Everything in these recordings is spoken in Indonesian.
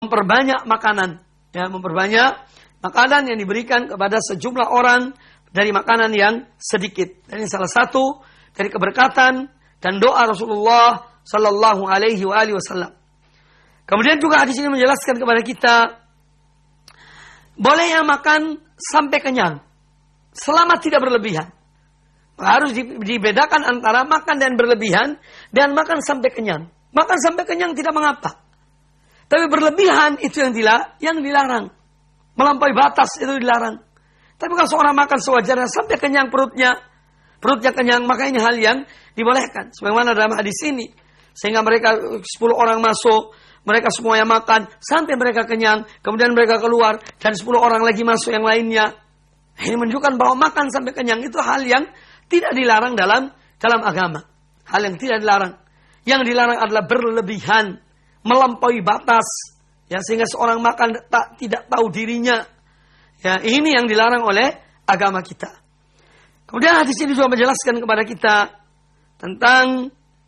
memperbanyak makanan, ya, memperbanyak makanan yang diberikan kepada sejumlah orang dari makanan yang sedikit. Dan ini salah satu dari keberkatan dan doa Rasulullah sallallahu alaihi wasallam. Kemudian juga hadis ini menjelaskan kepada kita bolehnya makan sampai kenyang selama tidak berlebihan. Harus dibedakan antara makan dan berlebihan dan makan sampai kenyang. Makan sampai kenyang tidak mengapa. Tapi berlebihan itu yang dilarang. Melampaui batas itu dilarang. Tapi kalau seorang makan sewajarnya sampai kenyang perutnya kenyang, maka ini hal yang dibolehkan. Sebagaimana dalam hadis ini. Sehingga mereka 10 orang masuk, mereka semuanya makan sampai mereka kenyang, kemudian mereka keluar dan 10 orang lagi masuk yang lainnya. Ini menunjukkan bahwa makan sampai kenyang itu hal yang tidak dilarang dalam agama. Hal yang tidak dilarang. Yang dilarang adalah berlebihan, melampaui batas, ya, sehingga seorang makan tidak tahu dirinya. Ya, ini yang dilarang oleh agama kita. Kemudian hadis ini juga menjelaskan kepada kita tentang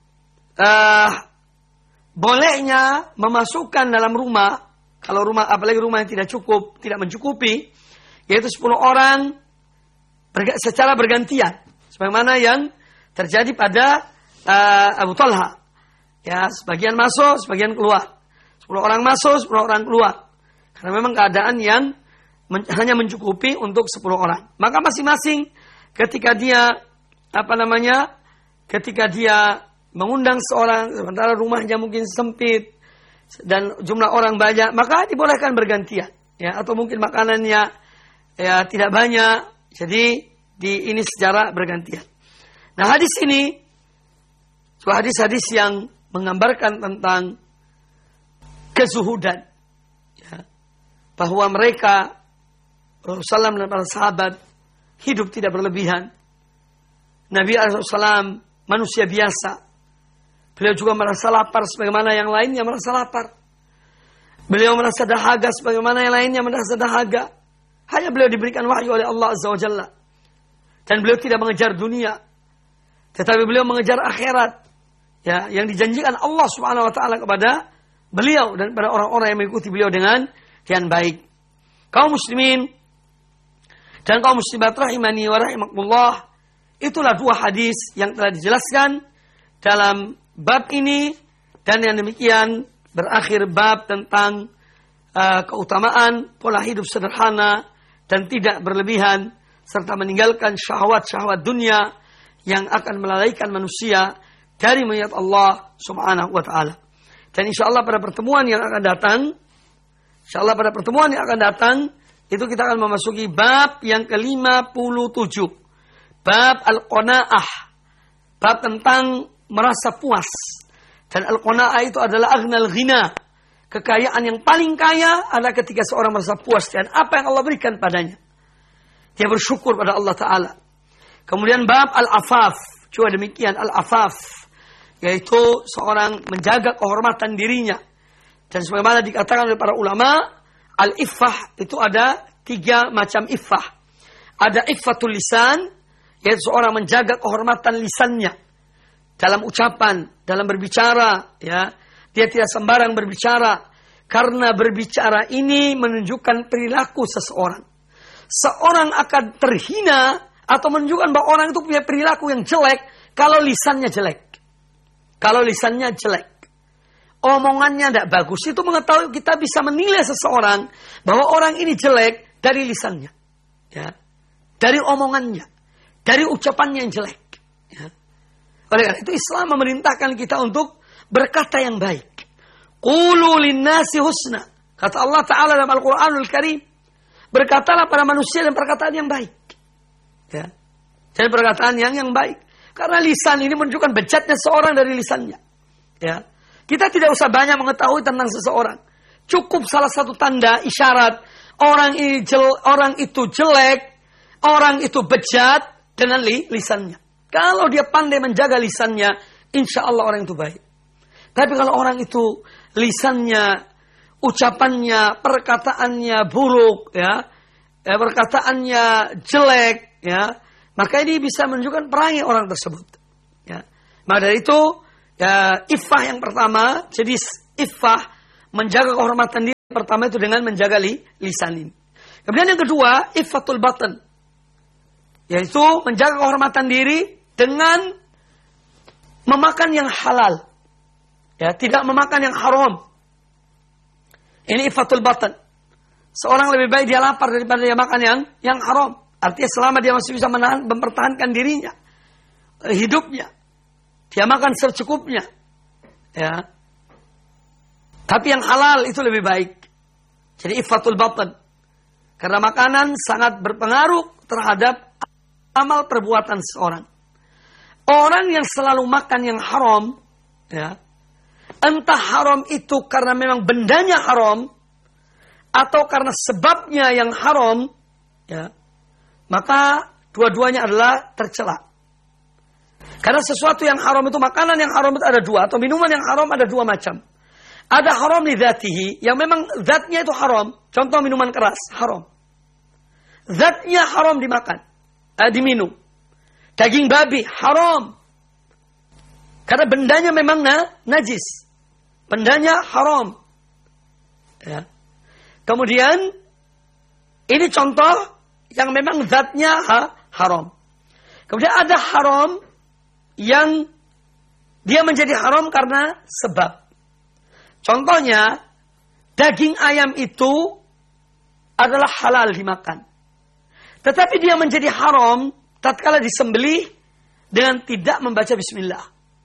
bolehnya memasukkan dalam rumah, kalau rumah, apalagi rumah yang tidak mencukupi, yaitu 10 orang secara bergantian, sebagaimana yang terjadi pada Abu Talha. Ya, sebagian masuk, sebagian keluar. 10 orang masuk, 10 orang keluar. Karena memang keadaan yang hanya mencukupi untuk 10 orang. Maka masing-masing ketika dia mengundang seorang, sementara rumahnya mungkin sempit dan jumlah orang banyak, maka dibolehkan bergantian. Ya, atau mungkin makanannya ya tidak banyak. Jadi ini secara bergantian. Nah, hadis ini sebuah hadis-hadis yang menggambarkan tentang kezuhudan, ya, bahwa mereka Rasulullah SAW dan para sahabat hidup tidak berlebihan. Nabi SAW manusia biasa. Beliau juga merasa lapar sebagaimana yang lainnya merasa lapar. Beliau merasa dahaga sebagaimana yang lainnya merasa dahaga. Hanya beliau diberikan wahyu oleh Allah Azza wa Jalla. Dan beliau tidak mengejar dunia, tetapi beliau mengejar akhirat. Ya, yang dijanjikan Allah Subhanahu wa taala kepada beliau dan pada orang-orang yang mengikuti beliau dengan baik. Kaum muslimin dan kaum muslimat rahimani wa rahimakumullah, itulah 2 hadis yang telah dijelaskan dalam bab ini, dan yang demikian berakhir bab tentang keutamaan pola hidup sederhana dan tidak berlebihan serta meninggalkan syahwat-syahwat dunia yang akan melalaikan manusia dari melihat Allah Subhanahu wa taala. Dan insyaallah pada pertemuan yang akan datang, itu kita akan memasuki bab yang ke-57. Bab al-qanaah. Bab tentang merasa puas. Dan al-qanaah itu adalah aghnal ghina. Kekayaan yang paling kaya adalah ketika seorang merasa puas dengan apa yang Allah berikan padanya. Dia bersyukur pada Allah Ta'ala. Kemudian bab al-afaf. Juga demikian al-afaf. Yaitu seorang menjaga kehormatan dirinya. Dan sebagaimana dikatakan oleh para ulama, al-iffah itu ada 3 macam iffah. Ada iffatul lisan, yaitu seorang menjaga kehormatan lisannya. Dalam ucapan, dalam berbicara, ya. Dia tidak sembarang berbicara. Karena berbicara ini menunjukkan perilaku seseorang. Seorang akan terhina atau menunjukkan bahwa orang itu punya perilaku yang jelek kalau lisannya jelek. Kalau lisannya jelek, omongannya tidak bagus, itu mengetahui kita bisa menilai seseorang bahwa orang ini jelek dari lisannya, ya, dari omongannya, dari ucapannya yang jelek. Ya. Oleh karena itu Islam memerintahkan kita untuk berkata yang baik. Qulu linnasi husna. Kata Allah Ta'ala dalam Al-Quranul Karim, berkatalah pada manusia dengan perkataan yang baik. Ya. Dan perkataan yang baik. Karena lisan ini menunjukkan bejatnya seorang dari lisannya. Ya. Kita tidak usah banyak mengetahui tentang seseorang. Cukup salah satu tanda isyarat orang itu jelek, orang itu bejat dengan lisannya. Kalau dia pandai menjaga lisannya, insya Allah orang itu baik. Tapi kalau orang itu lisannya, ucapannya, perkataannya buruk, ya, perkataannya jelek, ya, maka ini bisa menunjukkan perangai orang tersebut. Ya. Maka dari itu, ya, iffah yang pertama, jadi iffah menjaga kehormatan diri pertama itu dengan menjaga lisan ini. Kemudian yang kedua, iffatul batan. Yaitu menjaga kehormatan diri dengan memakan yang halal. Ya, tidak memakan yang haram. Ini iffatul batan. Seorang lebih baik dia lapar daripada dia makan yang haram. Artinya selama dia masih bisa mempertahankan dirinya, hidupnya, dia makan secukupnya. Ya. Tapi yang halal itu lebih baik. Jadi iffatul batan. Karena makanan sangat berpengaruh terhadap amal perbuatan seorang. Orang yang selalu makan yang haram, ya, entah haram itu karena memang bendanya haram, atau karena sebabnya yang haram, ya, maka dua-duanya adalah tercela. Karena sesuatu yang haram itu, makanan yang haram itu ada dua, atau minuman yang haram ada dua macam. Ada haram li dzatihi, yang memang zatnya itu haram. Contoh minuman keras, haram. Zatnya haram dimakan, diminum. Daging babi, haram. Karena bendanya memang najis. Bendanya haram. Ya. Kemudian, ini contoh yang memang zatnya haram. Kemudian ada haram yang dia menjadi haram karena sebab. Contohnya, daging ayam itu adalah halal dimakan. Tetapi dia menjadi haram tatkala disembelih dengan tidak membaca bismillah.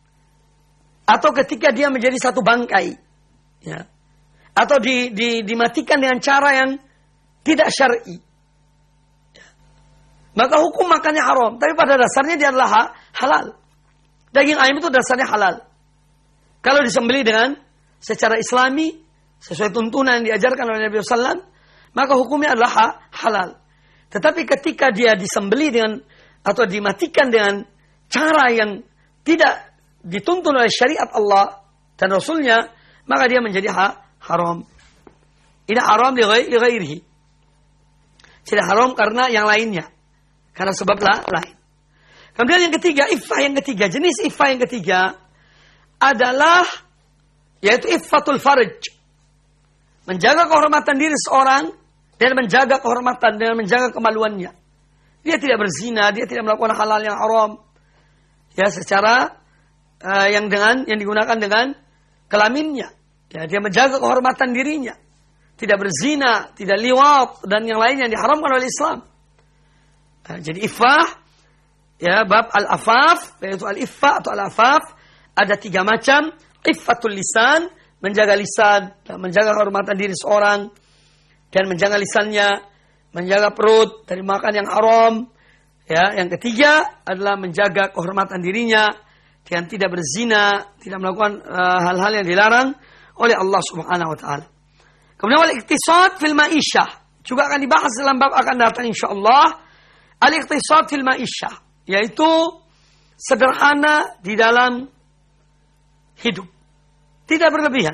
Atau ketika dia menjadi satu bangkai. Ya. Atau dimatikan dengan cara yang tidak syar'i. Ya. Maka hukum makannya haram. Tapi pada dasarnya dia adalah halal. Daging ayam itu dasarnya halal. Kalau disembelih dengan secara islami, sesuai tuntunan yang diajarkan oleh Nabi SAW, maka hukumnya adalah halal. Tetapi ketika dia disembelih dengan atau dimatikan dengan cara yang tidak dituntun oleh syariat Allah dan Rasulnya, maka dia menjadi haram. Ini haram li ghairihi. Tidak haram karena yang lainnya. Karena sebab lain. Kemudian yang ketiga, jenis iffah yang ketiga adalah yaitu iffatul farj. Menjaga kehormatan diri seorang dan menjaga kehormatan dengan menjaga kemaluannya. Dia tidak berzina, dia tidak melakukan halal yang haram. Ya, secara yang digunakan dengan kelaminnya. Ya, dia menjaga kehormatan dirinya. Tidak berzina, tidak liwat dan yang lain yang diharamkan oleh Islam. Jadi iffah, ya, bab al-afaf, yaitu al-iffah atau al-afaf ada 3 macam. Iffatul lisan, menjaga lisan, menjaga kehormatan diri seorang dan menjaga lisannya, menjaga perut dari makan yang haram. Ya, yang ketiga adalah menjaga kehormatan dirinya dengan tidak berzina, tidak melakukan hal-hal yang dilarang oleh Allah Subhanahu wa taala. Kemudian al-iqtisad fil ma'isyah juga akan dibahas dalam bab akan datang insyaallah. Al-iqtisad fil ma'isyah yaitu sederhana di dalam hidup. Tidak berlebihan.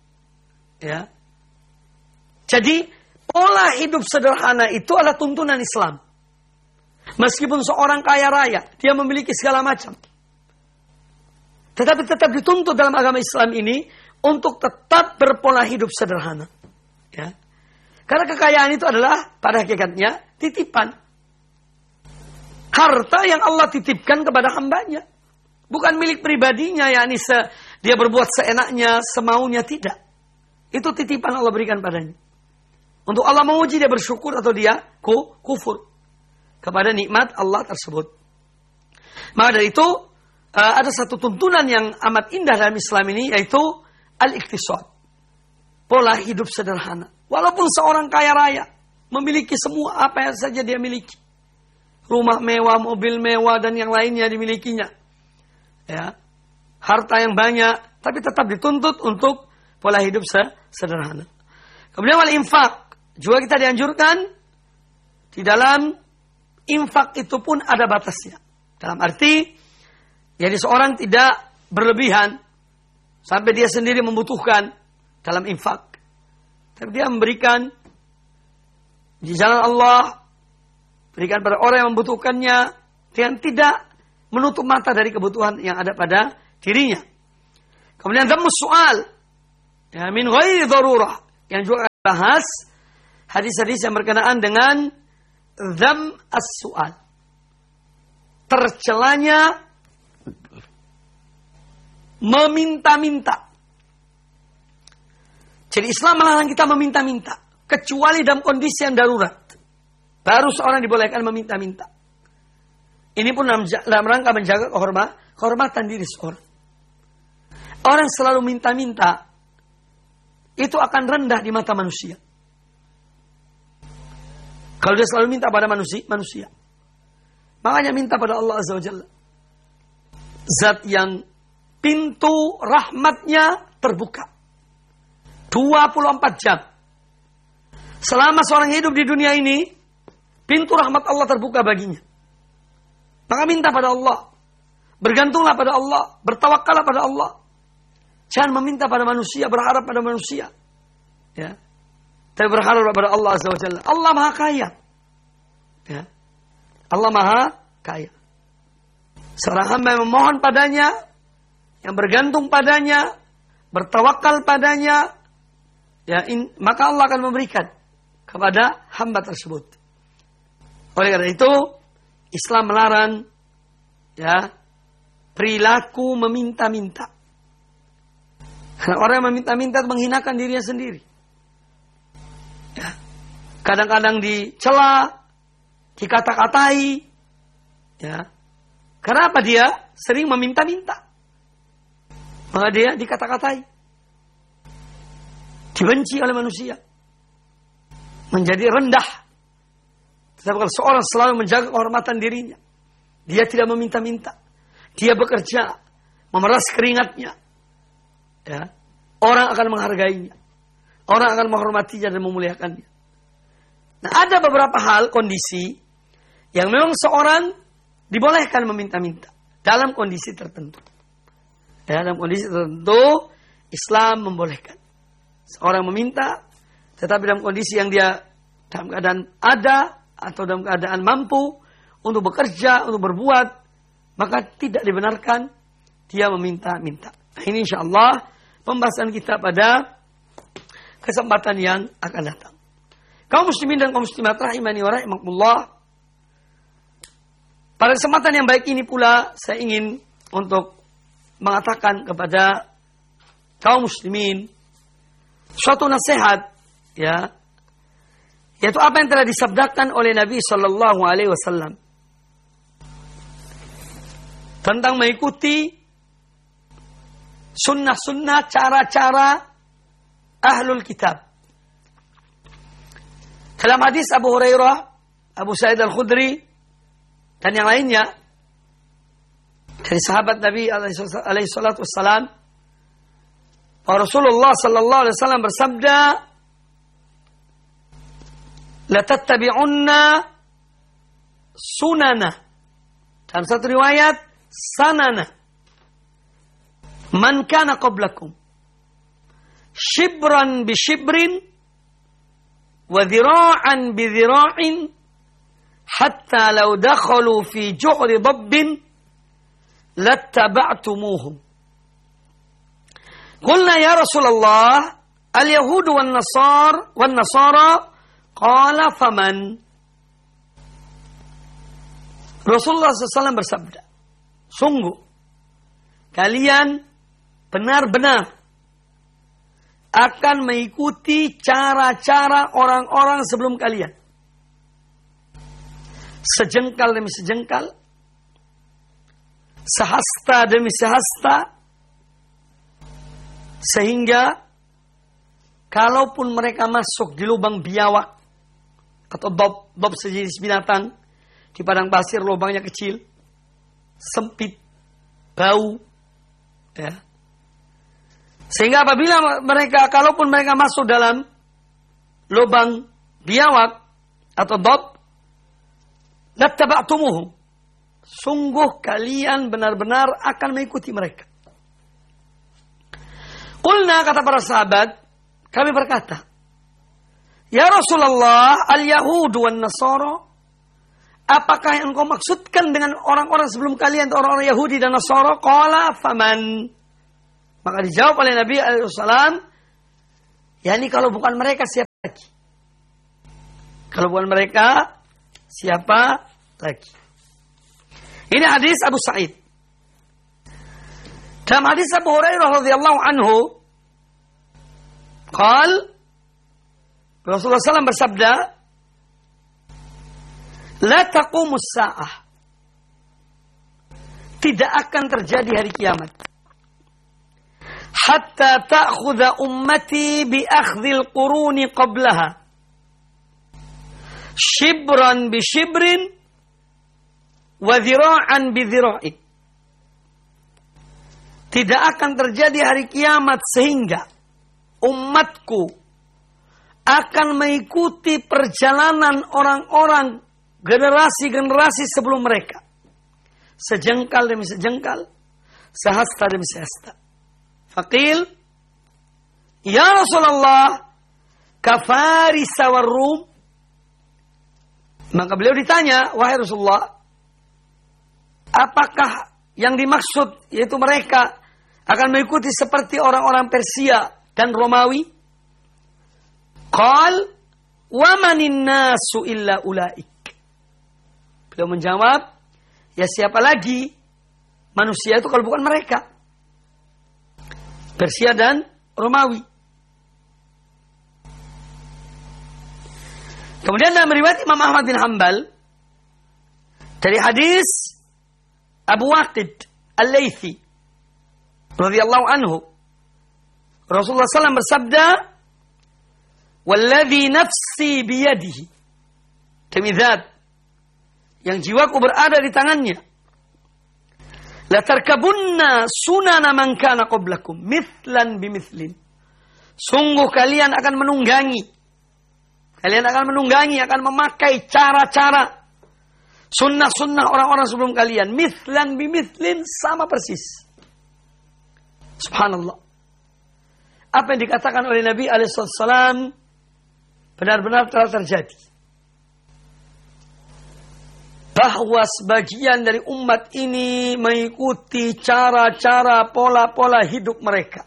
Ya. Jadi pola hidup sederhana itu adalah tuntunan Islam. Meskipun seorang kaya raya, dia memiliki segala macam. Tetapi tetap dituntut dalam agama Islam ini untuk tetap berpola hidup sederhana. Ya. Karena kekayaan itu adalah pada hakikatnya titipan. Harta yang Allah titipkan kepada hambanya. Bukan milik pribadinya, yakni dia berbuat seenaknya, semaunya, tidak. Itu titipan Allah berikan padanya. Untuk Allah menguji dia bersyukur atau dia kufur kepada nikmat Allah tersebut. Maka dari itu ada satu tuntunan yang amat indah dalam Islam ini, yaitu al-iqtisad. Pola hidup sederhana. Walaupun seorang kaya raya memiliki semua apa yang saja dia miliki. Rumah mewah, mobil mewah dan yang lainnya dimilikinya. Ya. Harta yang banyak, tapi tetap dituntut untuk pola hidup sederhana. Kemudian wal infak, juga kita dianjurkan di dalam infak itu pun ada batasnya. Dalam arti, jadi seorang tidak berlebihan sampai dia sendiri membutuhkan dalam infak. Tapi dia memberikan di jalan Allah, berikan pada orang yang membutuhkannya dengan tidak menutup mata dari kebutuhan yang ada pada dirinya. Kemudian dhammus su'al, ya, min ghairi darurah, yang juga bahas hadis-hadis yang berkenaan dengan dzam as-su'al. Tercelanya meminta-minta. Jadi Islam melarang kita meminta-minta. Kecuali dalam kondisi yang darurat. Baru seorang dibolehkan meminta-minta. Ini pun dalam rangka menjaga kehormatan diri seorang. Orang selalu minta-minta, itu akan rendah di mata manusia. Kalau dia selalu minta pada manusia. Makanya minta pada Allah Azza wa Jalla. Zat yang pintu rahmatnya terbuka. 24 jam. Selama seorang hidup di dunia ini, pintu rahmat Allah terbuka baginya. Maka minta pada Allah. Bergantunglah pada Allah. Bertawakallah pada Allah. Jangan meminta pada manusia, berharap pada manusia. Ya. Tapi berharap pada Allah Azza wa Jalla. Allah Maha Kaya. Ya. Allah Maha Kaya. Seorang hamba yang memohon padanya, yang bergantung padanya, bertawakal padanya, ya, maka Allah akan memberikan kepada hamba tersebut. Oleh karena itu, Islam melarang ya perilaku meminta-minta. Karena orang yang meminta-minta menghinakan dirinya sendiri. Ya. Kadang-kadang dicela, dikata-katai. Ya. Kenapa dia sering meminta-minta? Maka dia dikata-katai. Dibenci oleh manusia. Menjadi rendah. Tetapi kalau seorang selalu menjaga kehormatan dirinya, dia tidak meminta-minta. Dia bekerja, memeras keringatnya. Ya. Orang akan menghargainya. Orang akan menghormatinya dan memuliakannya. Nah, ada beberapa hal, kondisi, yang memang seorang dibolehkan meminta-minta. Dalam kondisi tertentu. Ya, dalam kondisi tertentu, Islam membolehkan. Seorang meminta, tetapi dalam kondisi yang dia dalam keadaan ada, atau dalam keadaan mampu, untuk bekerja, untuk berbuat, maka tidak dibenarkan dia meminta-minta. Nah, ini insya Allah pembahasan kita pada kesempatan yang akan datang. Kaum muslimin dan kaum muslimat rahimani wa rahimakumullah. Pada kesempatan yang baik ini pula saya ingin untuk mengatakan kepada kaum muslimin suatu nasihat, ya, yaitu apa yang telah disabdakan oleh Nabi Shallallahu Alaihi Wasallam tentang mengikuti sunnah-sunnah, cara-cara ahlul kitab. Dalam hadis Abu Hurairah, Abu Sa'id Al-Khudri, dan yang lainnya, dari sahabat Nabi alaihi salatu wassalam, Rasulullah sallallahu alaihi wasallam bersabda, la tattabi'unna sunana. Dalam satu riwayat, sanana man kana qablakum. Shibran bi shibrin wa dhira'an bi dhira'in hatta law dakhalu fi ju'ri dabbin lattaba'tumuhum. Qulna ya Rasulullah al-yahud wan nasara qala faman. Rasulullah SAW bersabda, sungguh kalian benar-benar akan mengikuti cara-cara orang-orang sebelum kalian. Sejengkal demi sejengkal, sehasta demi sehasta, sehingga kalaupun mereka masuk di lubang biawak atau dob sejenis binatang di padang pasir, lubangnya kecil, sempit, bau, ya. Sehingga apabila mereka, kalaupun mereka masuk dalam lubang biawak atau dob, lattaba'tumuhum, sungguh kalian benar-benar akan mengikuti mereka. Qulna, kata para sahabat, kami berkata, ya Rasulullah, al-Yahud wan Nasara, apakah yang engkau maksudkan dengan orang-orang sebelum kalian, orang-orang Yahudi dan Nasara? Qala faman. Maka dijawab oleh Nabi SAW, yakni kalau bukan mereka siapa? lagi? Kalau bukan mereka, siapa lagi? Ini hadis Abu Sa'id. Dalam hadis Abu Hurairah radhiyallahu anhu, Rasulullah SAW bersabda, la taqumus sa'ah. Tidak akan terjadi hari kiamat. Hatta ta'khudha ummati bi akhdhil quruni qablaha. Shibran bi shibrin wa dhira'an bi dhira'in. Tidak akan terjadi hari kiamat sehingga umatku akan mengikuti perjalanan orang-orang generasi-generasi sebelum mereka. Sejengkal demi sejengkal, sehasta demi sehasta. Faqil, ya Rasulullah, kafaris war Rum. Maka beliau ditanya, wahai Rasulullah, apakah yang dimaksud yaitu mereka akan mengikuti seperti orang-orang Persia dan Romawi? Qal, wa manin nasu illa ulaik. Beliau menjawab, ya siapa lagi manusia itu kalau bukan mereka? Persia dan Romawi. Kemudian dalam riwayat Imam Ahmad bin Hanbal dari hadis Abu Waqid Al-Laythi radhiyallahu anhu, Rasulullah SAW bersabda, "Walladzi nafsi biyadihi." Demi zat yang jiwaku berada di tangannya. La tarkabunna sunana man kana qablakum mithlan bimithlin. Sungguh kalian akan menunggangi. Kalian akan menunggangi, akan memakai cara-cara sunnah-sunnah orang-orang sebelum kalian. Mithlan bimithlin, sama persis. Subhanallah. Apa yang dikatakan oleh Nabi alaihissalam benar-benar telah terjadi. Bahwa sebagian dari umat ini mengikuti cara-cara, pola-pola hidup mereka.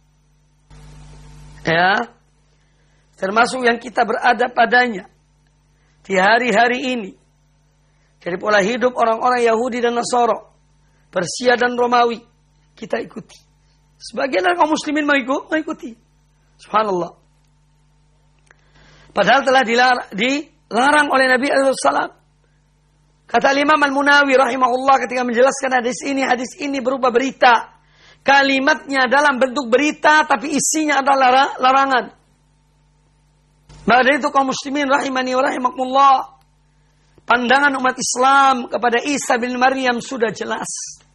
Ya. Termasuk yang kita berada padanya di hari-hari ini. Dari pola hidup orang-orang Yahudi dan Nasara, Persia dan Romawi, kita ikuti. Sebagian dari kaum muslimin mengikuti. Subhanallah. Padahal telah dilarang oleh Nabi SAW. Kata Imam Al-Munawi rahimahullah ketika menjelaskan hadis ini berupa berita. Kalimatnya dalam bentuk berita, tapi isinya adalah larangan. Maka dari itu kaum muslimin rahimani wa rahimakumullah, pandangan umat Islam kepada Isa bin Maryam sudah jelas.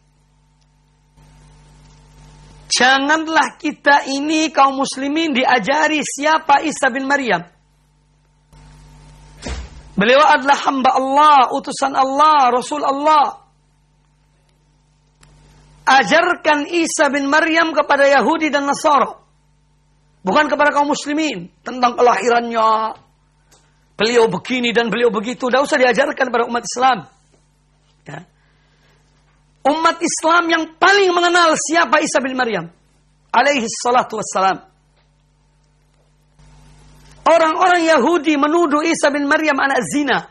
Janganlah kita ini kaum muslimin diajari siapa Isa bin Maryam. Beliau adalah hamba Allah, utusan Allah, Rasul Allah. Ajarkan Isa bin Maryam kepada Yahudi dan Nasara. Bukan kepada kaum muslimin. Tentang kelahirannya. Beliau begini dan beliau begitu. Tidak usah diajarkan kepada umat Islam. Ya. Umat Islam yang paling mengenal siapa Isa bin Maryam. Alaihi salatu wassalam. Orang-orang Yahudi menuduh Isa bin Maryam anak zina.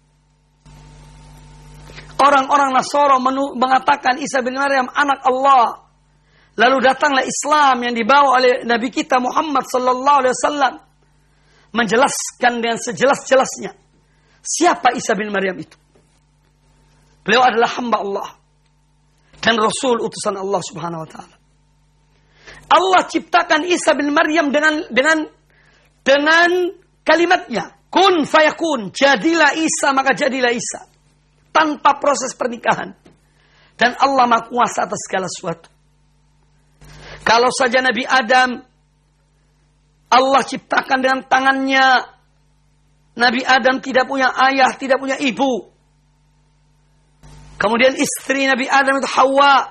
Orang-orang Nasara mengatakan Isa bin Maryam anak Allah. Lalu datanglah Islam yang dibawa oleh Nabi kita Muhammad sallallahu alaihi wasallam menjelaskan dengan sejelas-jelasnya siapa Isa bin Maryam itu. Beliau adalah hamba Allah dan Rasul utusan Allah Subhanahu wa taala. Allah ciptakan Isa bin Maryam dengan kalimatnya, kun fayakun, jadilah Isa maka jadilah Isa, tanpa proses pernikahan. Dan Allah Maha Kuasa atas segala sesuatu. Kalau saja Nabi Adam Allah ciptakan dengan tangannya, Nabi Adam tidak punya ayah, tidak punya ibu. Kemudian istri Nabi Adam itu Hawa,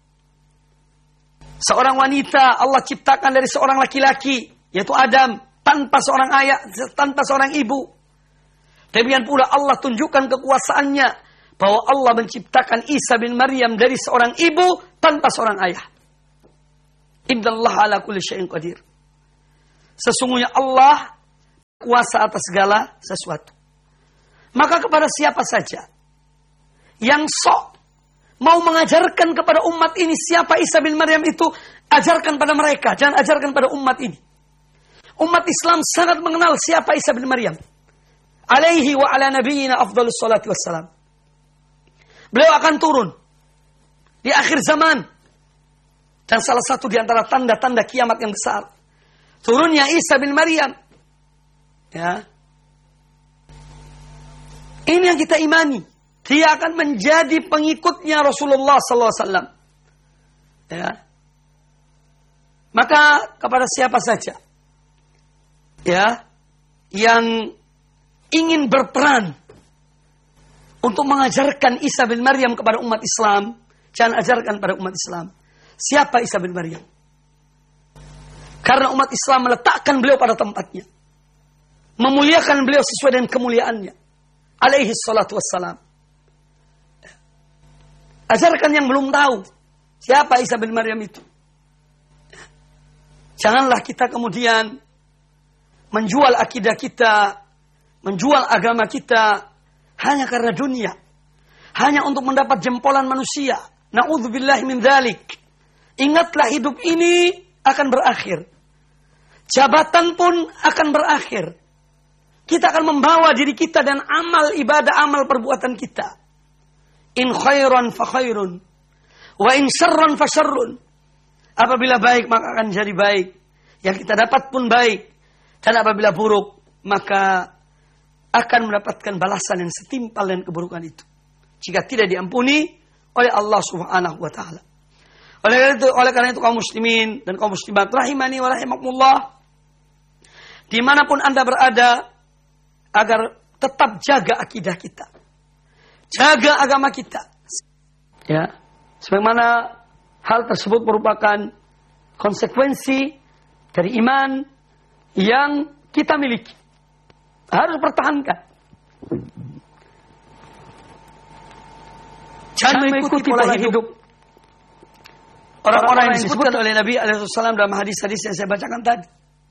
seorang wanita Allah ciptakan dari seorang laki-laki, yaitu Adam, tanpa seorang ayah, tanpa seorang ibu. Demikian pula Allah tunjukkan kekuasaannya bahwa Allah menciptakan Isa bin Maryam dari seorang ibu tanpa seorang ayah. Innallaha ala kulli syai'in qadir. Sesungguhnya Allah kuasa atas segala sesuatu. Maka kepada siapa saja yang sok mau mengajarkan kepada umat ini siapa Isa bin Maryam itu, ajarkan pada mereka, jangan ajarkan pada umat ini. Umat Islam sangat mengenal siapa Isa bin Maryam. Alaihi wa ala nabiyyina afdhalus salatu wassalam. Beliau akan turun di akhir zaman. Dan salah satu di antara tanda-tanda kiamat yang besar, turunnya Isa bin Maryam. Ya. Ini yang kita imani. Dia akan menjadi pengikutnya Rasulullah SAW. Ya. Maka kepada siapa saja, ya, yang ingin berperan untuk mengajarkan Isa bin Maryam kepada umat Islam, jangan ajarkan pada umat Islam siapa Isa bin Maryam. Karena umat Islam meletakkan beliau pada tempatnya, memuliakan beliau sesuai dengan kemuliaannya, alaihi salatu wassalam. Ajarkan yang belum tahu siapa Isa bin Maryam itu. Janganlah kita kemudian menjual akidah kita, menjual agama kita hanya karena dunia, hanya untuk mendapat jempolan manusia. Na'udzubillahi min dzalik. Ingatlah hidup ini akan berakhir. Jabatan pun akan berakhir. Kita akan membawa diri kita dan amal ibadah, amal perbuatan kita. In khairan fa khairun, wa in syarran fa syarrun. Apabila baik maka akan jadi baik, yang kita dapat pun baik. Dan apabila buruk maka akan mendapatkan balasan yang setimpal dengan keburukan itu, jika tidak diampuni oleh Allah Subhanahu wa taala. Oleh karena itu kaum muslimin dan kaum muslimat rahimani wa rahimakumullah, dimanapun Anda berada, agar tetap jaga akidah kita, jaga agama kita. Ya, sebagaimana hal tersebut merupakan konsekuensi dari iman yang kita miliki, harus pertahankan. Jangan mengikuti pola hidup orang-orang yang disebutkan oleh Nabi SAW dalam hadis-hadis yang saya bacakan tadi.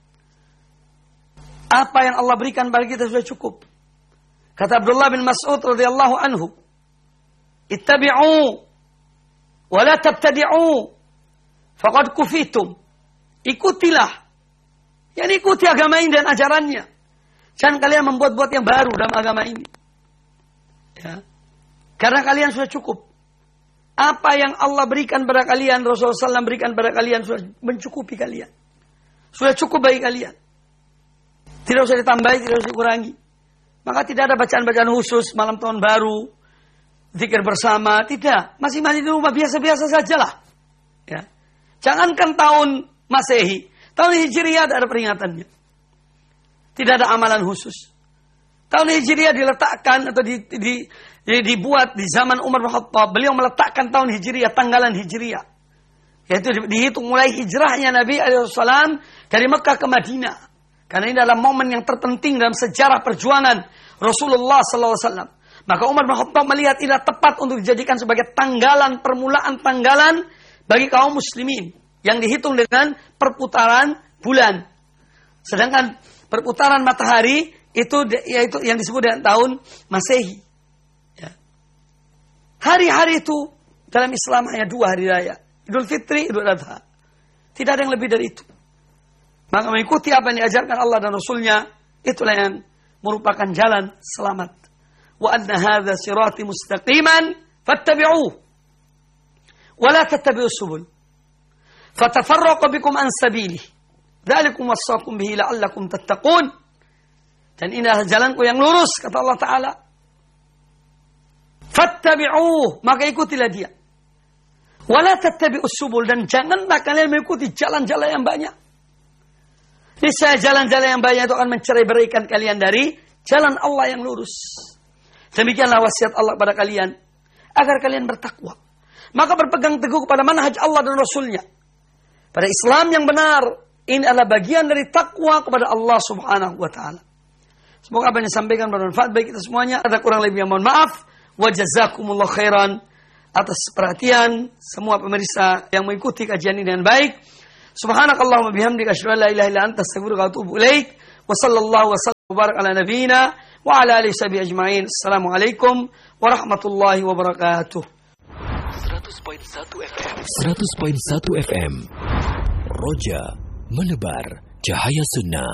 Apa yang Allah berikan bagi kita sudah cukup. Kata Abdullah bin Mas'ud radhiyallahu anhu, ittabi'u wa la tabtadi'u faqad kufitum. Ikutilah, yani ikuti agama ini dan ajarannya. Jangan kalian membuat-buat yang baru dalam agama ini. Ya. Karena kalian sudah cukup. Apa yang Allah berikan pada kalian, Rasulullah SAW berikan pada kalian, sudah mencukupi kalian. Sudah cukup bagi kalian. Tidak usah ditambahi, tidak usah dikurangi. Maka tidak ada bacaan-bacaan khusus malam tahun baru, zikir bersama, tidak. Masing-masing di rumah biasa-biasa sajalah. Ya. Jangankan tahun Masehi, tahun Hijriah ada peringatannya. Tidak ada amalan khusus. Tahun Hijriah diletakkan atau dibuat di zaman Umar bin Khattab. Beliau meletakkan tahun Hijriah, tanggalan Hijriah. Yaitu dihitung mulai hijrahnya Nabi SAW dari Mekah ke Madinah. Karena ini adalah momen yang terpenting dalam sejarah perjuangan Rasulullah SAW. Maka Umar bin Khattab melihat ini tepat untuk dijadikan sebagai tanggalan, permulaan tanggalan bagi kaum muslimin. Yang dihitung dengan perputaran bulan. Sedangkan perputaran matahari itu yaitu yang disebut dengan tahun Masehi. Ya. Hari-hari itu dalam Islam hanya 2 hari raya, Idul Fitri, Idul Adha. Tidak ada yang lebih dari itu. Maka mengikuti apa yang diajarkan Allah dan Rasulnya, itulah yang merupakan jalan selamat. Wa anna hadza sirati mustaqiman fattabi'uhu wa la tattabi'us subul fatafarraqu bikum an sabilihi. Dzalikum wassaqum bihi la'allakum tattaqun. Dan inilah jalanku yang lurus, kata Allah Ta'ala. Fattabi'uh, maka ikutilah dia. Wala tattabi'us subul, dan janganlah kalian mengikuti jalan-jalan yang banyak. Niscaya jalan-jalan yang banyak itu akan mencerai-beraikan kalian dari jalan Allah yang lurus. Demikianlah wasiat Allah pada kalian, agar kalian bertakwa. Maka berpegang teguh kepada manhaj Allah dan Rasulnya. Pada Islam yang benar, ini adalah bagian dari takwa kepada Allah Subhanahu wa Ta'ala. Semoga apa yang disampaikan bermanfaat bagi kita semuanya. Ada kurang lebih yang mohon maaf. Wa jazakumullah khairan atas perhatian semua pemirsa yang mengikuti kajian ini dengan baik. Subhanakallahumma bihamdika asyhadu an la ilaha illa anta astaghfiruka wa atubu ilaik. Wa sallallahu wa sallam Mubarak ala nabiyina wa ala alihi sahbihi ajma'in. Assalamualaikum warahmatullahi wabarakatuh. 100.1 FM. Roja menebar cahaya sunnah.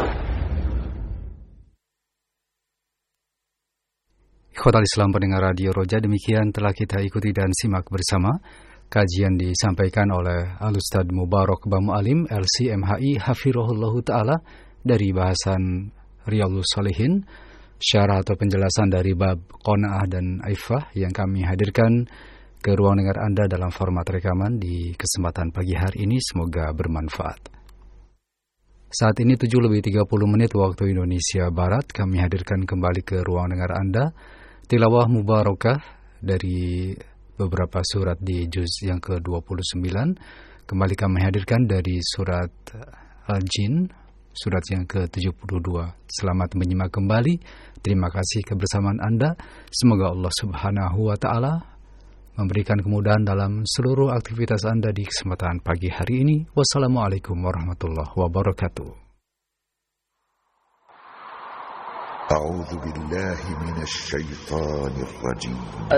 Ikhwatal Islam pendengar Radio Roja, demikian telah kita ikuti dan simak bersama kajian disampaikan oleh Al-Ustadz Mubarak Bamu Alim LCMHI Hafirahullahu Ta'ala dari bahasan Riyadhus Shalihin, syarah atau penjelasan dari bab Qanaah dan Aifah yang kami hadirkan ke ruang dengar Anda dalam format rekaman di kesempatan pagi hari ini. Semoga bermanfaat. Saat ini 7:30 waktu Indonesia Barat, kami hadirkan kembali ke ruang dengar Anda tilawah mubarakah dari beberapa surat di juz yang ke-29. Kembali kami hadirkan dari surat Al-Jin, surat yang ke-72. Selamat menyimak kembali. Terima kasih kebersamaan Anda. Semoga Allah Subhanahu wa Ta'ala memberikan kemudahan dalam seluruh aktivitas Anda di kesempatan pagi hari ini. Wassalamualaikum warahmatullahi wabarakatuh. أعوذ بالله من الشيطان الرجيم